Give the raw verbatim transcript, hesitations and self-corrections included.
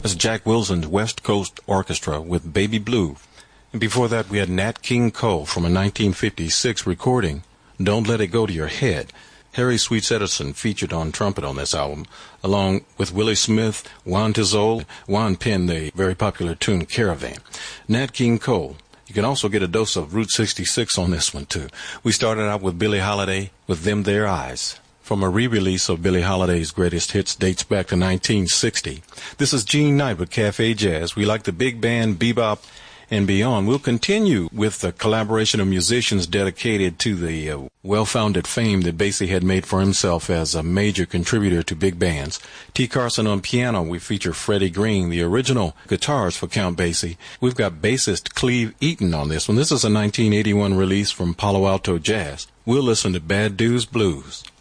That's Jack Wilson's West Coast Orchestra with Baby Blue. And before that, we had Nat King Cole from a nineteen fifty-six recording, Don't Let It Go to Your Head. Harry Sweets Edison featured on trumpet on this album, along with Willie Smith, Juan Tizol. Juan penned the very popular tune Caravan. Nat King Cole. You can also get a dose of Route sixty-six on this one, too. We started out with Billie Holiday with Them There Eyes. From a re-release of Billie Holiday's greatest hits dates back to nineteen sixty. This is Gene Knight with Cafe Jazz. We like the big band, bebop, and beyond. We'll continue with the collaboration of musicians dedicated to the uh, well-founded fame that Basie had made for himself as a major contributor to big bands. T. Carson on piano. We feature Freddie Green, the original guitars for Count Basie. We've got bassist Cleve Eaton on this one. This is a nineteen eighty-one release from Palo Alto Jazz. We'll listen to Bad Dudes Blues.